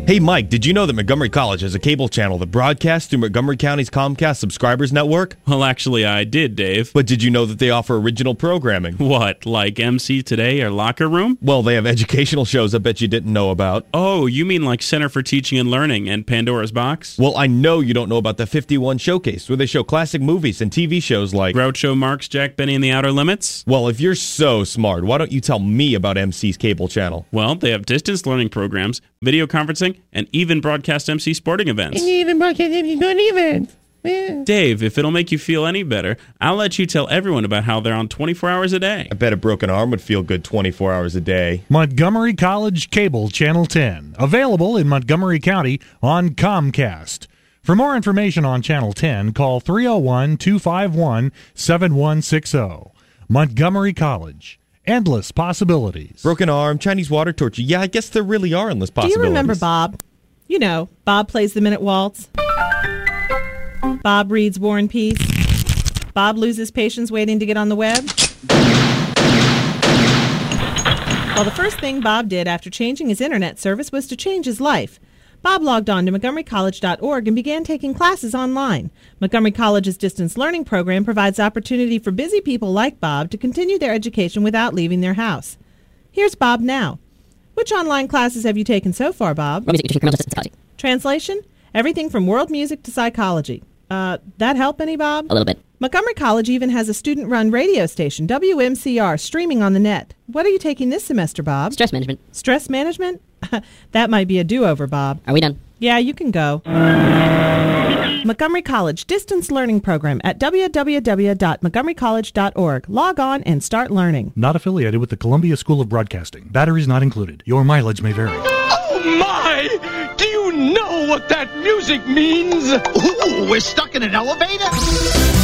Hey, Mike, did you know that Montgomery College has a cable channel that broadcasts through Montgomery County's Comcast Subscribers Network? Well, actually, I did, Dave. But did you know that they offer original programming? What, like MC Today or Locker Room? Well, they have educational shows I bet you didn't know about. Oh, you mean like Center for Teaching and Learning and Pandora's Box? Well, I know you don't know about the 51 Showcase, where they show classic movies and TV shows like Groucho Marx, Jack Benny and the Outer Limits? Well, if you're so smart, why don't you tell me about MC's cable channel? Well, they have distance learning programs, video conferencing, and even broadcast MC sporting events. And even broadcast MC sporting events. Dave, if it'll make you feel any better, I'll let you tell everyone about how they're on 24 hours a day. I bet a broken arm would feel good 24 hours a day. Montgomery College Cable Channel 10. Available in Montgomery County on Comcast. For more information on Channel 10, call 301-251-7160. Montgomery College. Endless possibilities. Broken arm, Chinese water torture. Yeah, I guess there really are endless possibilities. Do you remember Bob? You know, Bob plays the Minute Waltz. Bob reads War and Peace. Bob loses patience waiting to get on the web. Well, the first thing Bob did after changing his internet service was to change his life. Bob logged on to montgomerycollege.org and began taking classes online. Montgomery College's distance learning program provides opportunity for busy people like Bob to continue their education without leaving their house. Here's Bob now. Which online classes have you taken so far, Bob? World music, nutrition, criminal justice, and psychology. Translation? Everything from world music to psychology. That help any, Bob? A little bit. Montgomery College even has a student-run radio station, WMCR, streaming on the net. What are you taking this semester, Bob? Stress management. Stress management? That might be a do-over, Bob. Are we done? Yeah, you can go. Montgomery College Distance Learning Program at www.montgomerycollege.org. Log on and start learning. Not affiliated with the Columbia School of Broadcasting. Batteries not included. Your mileage may vary. Oh, my! Do you know what that music means? Ooh, we're stuck in an elevator?